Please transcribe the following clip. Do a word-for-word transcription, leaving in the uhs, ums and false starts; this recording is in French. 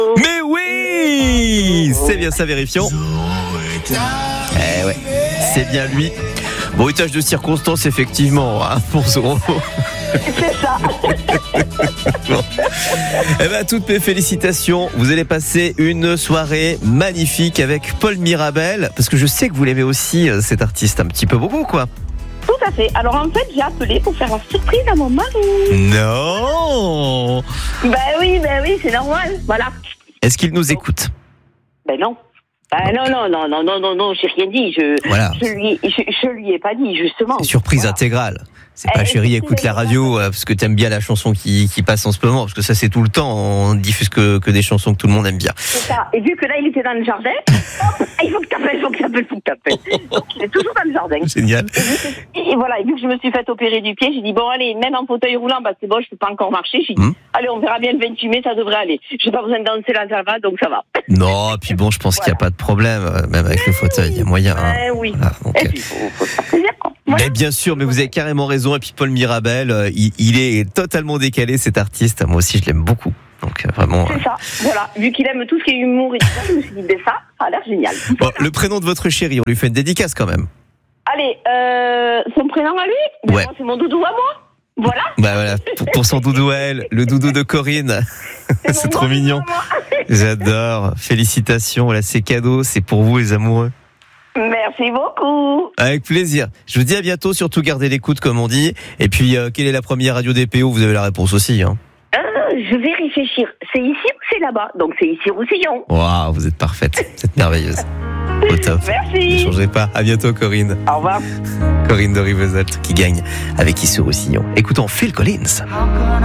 Mais oui, c'est bien ça, vérifions. Eh ouais, c'est bien lui. Bruitage de circonstance, effectivement, hein, pour Zoro. C'est ça. Bon. Eh ben, toutes mes félicitations. Vous allez passer une soirée magnifique avec Paul Mirabel, parce que je sais que vous l'aimez aussi, cet artiste, un petit peu beaucoup, quoi. Tout à fait. Alors en fait, j'ai appelé pour faire une surprise à mon mari. Non. Ben oui, ben oui, c'est normal. Voilà. Est-ce qu'il nous écoute? Ben non. Ben non, non, non, non, non, non, non, j'ai rien dit. Je, Voilà. je lui, je, je lui ai pas dit, justement. C'est surprise Voilà. intégrale. C'est pas Eh, chérie, écoutez, écoute la radio euh, parce que t'aimes bien la chanson qui, qui passe en ce moment, parce que ça c'est tout le temps, on diffuse que, que des chansons que tout le monde aime bien. C'est ça. Et vu que là, il était dans le jardin, hop, il faut que t'appelles, il faut que t'appelles, il faut que t'appelles. Donc, il est toujours dans le jardin. Génial. Et, vu que- et voilà, et vu que je me suis fait opérer du pied, j'ai dit, bon, allez, même en fauteuil roulant, parce que bon, je peux pas encore marcher, j'ai dit, Mmh. allez, on verra bien le vingt-huit mai, ça devrait aller. J'ai pas besoin de danser là, ça va, donc ça va. Non, puis bon, je pense qu'il n'y a pas de problème, euh, même avec le fauteuil, il y a moyen. Hein. Eh oui. Voilà, donc, Et euh, puis, il faut, faut se faire plaisir, quoi. Voilà. mais bien sûr, mais vous avez carrément raison. Et puis Paul Mirabel, euh, il, il est totalement décalé, cet artiste. Moi aussi, je l'aime beaucoup. Donc euh, vraiment. C'est euh, ça, voilà. Vu qu'il aime tout ce qui est humour et tout ça, je me suis dit, ben ça, ça a l'air génial. Bon, le prénom de votre chéri, on lui fait une dédicace quand même. Allez, euh, son prénom à lui, ben Ouais. moi, c'est mon doudou à moi. Voilà. Bah voilà, pour, pour son doudou à elle, le doudou de Corinne. C'est mon trop doudou mignon. à moi. J'adore. Félicitations. Voilà, c'est cadeau. C'est pour vous, les amoureux. Merci beaucoup. Avec plaisir. Je vous dis à bientôt. Surtout, gardez l'écoute, comme on dit. Et puis, euh, quelle est la première radio des P O? Vous avez la réponse aussi. Hein. Euh, je vais réfléchir. C'est ici ou c'est là-bas? Donc c'est ici Roussillon. Waouh, vous êtes parfaite. Vous êtes merveilleuse. Au top. Ne Merci. changez pas. À bientôt, Corinne. Au revoir. Corinne de Rivesaltes qui gagne avec Issou Roussillon. Écoutons Phil Collins.